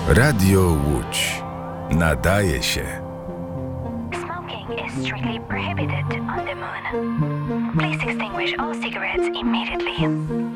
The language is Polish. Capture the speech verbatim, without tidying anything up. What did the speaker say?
Radio Łódź. Nadaje się. Smoking is strictly prohibited on the moon. Please extinguish all cigarettes immediately.